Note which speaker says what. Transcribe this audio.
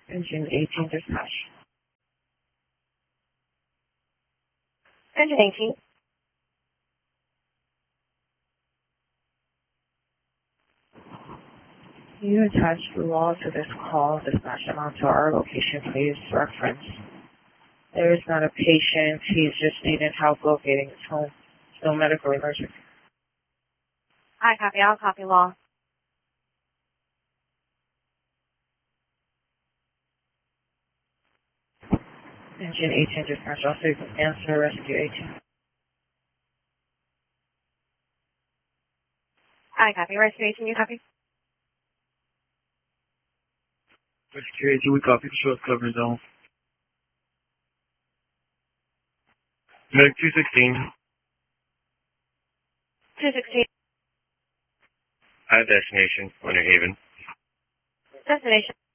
Speaker 1: Engine 18 dispatch.
Speaker 2: Engine 18.
Speaker 1: Can you attach the log to this call, dispatch them onto our location, please? Reference. There is not a patient. He's just needing help locating his home. No medical emergency.
Speaker 2: I copy. I'll copy law.
Speaker 1: Engine 18 dispatch. Also, you can answer rescue 18.
Speaker 2: I copy. Rescue 18, you copy?
Speaker 3: Rescue 18, we copy. Short cover zone. Medic 216.
Speaker 2: 216.
Speaker 3: I have destination, Winter Haven.
Speaker 2: Destination.